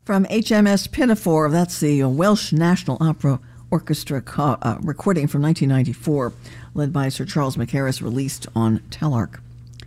From HMS Pinafore, that's the Welsh National Opera Orchestra recording from 1994, led by Sir Charles Mackerras, released on Telarc.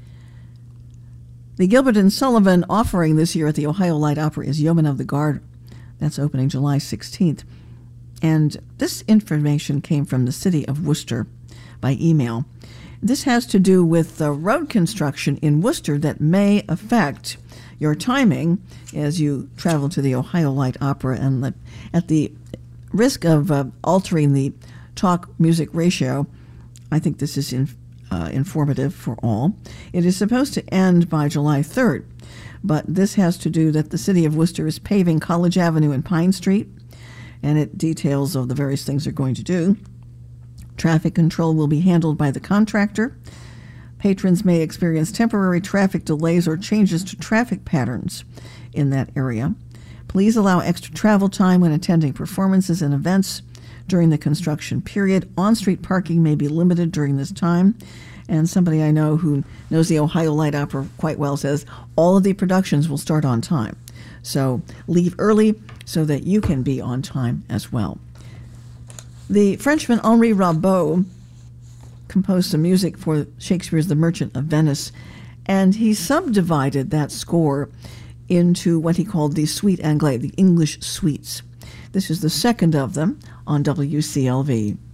The Gilbert and Sullivan offering this year at the Ohio Light Opera is Yeoman of the Guard. That's opening July 16th. And this information came from the city of Worcester by email. This has to do with the road construction in Worcester that may affect your timing as you travel to the Ohio Light Opera, and at the risk of altering the talk music ratio, I think this is informative for all. It is supposed to end by July 3rd, but this has to do that the city of Worcester is paving College Avenue and Pine Street, and it details of the various things they're going to do. Traffic control will be handled by the contractor. Patrons may experience temporary traffic delays or changes to traffic patterns in that area. Please allow extra travel time when attending performances and events during the construction period. On-street parking may be limited during this time. And somebody I know who knows the Ohio Light Opera quite well says all of the productions will start on time. So leave early so that you can be on time as well. The Frenchman Henri Rabaud composed some music for Shakespeare's The Merchant of Venice, and he subdivided that score into what he called the Suite Anglais, the English suites. This is the second of them on WCLV.